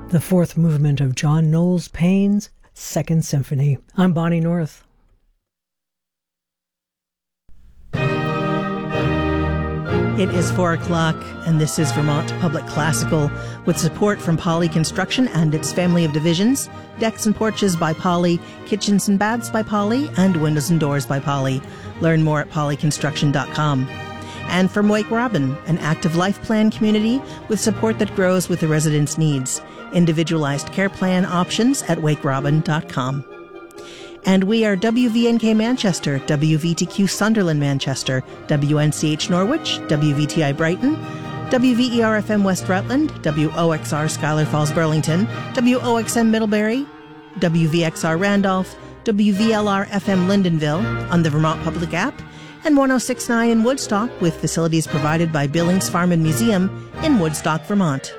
the fourth movement of John Knowles Payne's Second Symphony. I'm Bonnie North. It is 4 o'clock, and this is Vermont Public Classical, with support from Poly Construction and its family of divisions, Decks and Porches by Poly, Kitchens and Baths by Poly, and Windows and Doors by Poly. Learn more at polyconstruction.com. And from Wake Robin, an active life plan community with support that grows with the residents' needs. Individualized care plan options at wakerobin.com. And we are WVNK Manchester, WVTQ Sunderland Manchester, WNCH Norwich, WVTI Brighton, WVER-FM West Rutland, WOXR Schuyler Falls Burlington, WOXM Middlebury, WVXR Randolph, WVLR-FM Lyndonville on the Vermont Public App, and 106.9 in Woodstock, with facilities provided by Billings Farm and Museum in Woodstock, Vermont.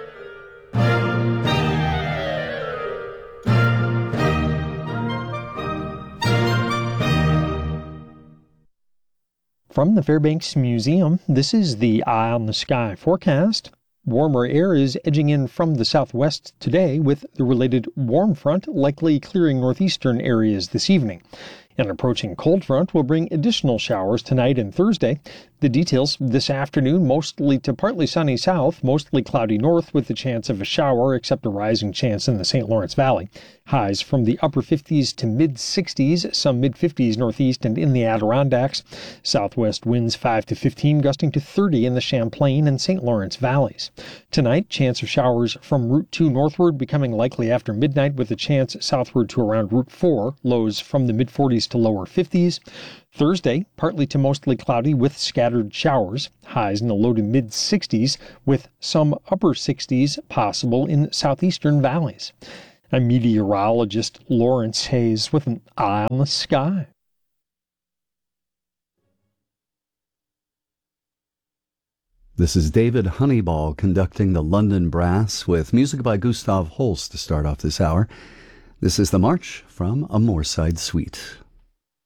From the Fairbanks Museum, this is the Eye on the Sky forecast. Warmer air is edging in from the southwest today, with the related warm front likely clearing northeastern areas this evening. An approaching cold front will bring additional showers tonight and Thursday. The details this afternoon: mostly to partly sunny south, mostly cloudy north with the chance of a shower, except a rising chance in the St. Lawrence Valley. Highs from the upper 50s to mid-60s, some mid-50s northeast and in the Adirondacks. Southwest winds 5 to 15, gusting to 30 in the Champlain and St. Lawrence valleys. Tonight, chance of showers from Route 2 northward becoming likely after midnight, with a chance southward to around Route 4, lows from the mid-40s to lower 50s. Thursday, partly to mostly cloudy with scattered showers, highs in the low to mid-60s, with some upper 60s possible in southeastern valleys. I'm meteorologist Lawrence Hayes with an eye on the sky. This is David Honeyball conducting the London Brass with music by Gustav Holst to start off this hour. This is the March from a Moorside Suite.